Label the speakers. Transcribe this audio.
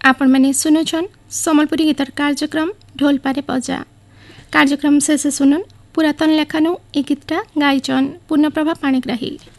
Speaker 1: आपण मैंने सुनुछन सम्बलपुरी गीतर कार्यक्रम ढोल पारे बजा। कार्यक्रम शेषे सुनुन पुरातन लेखानु ए गीतटा गाइछन पूर्णप्रभा पाणिग्राही।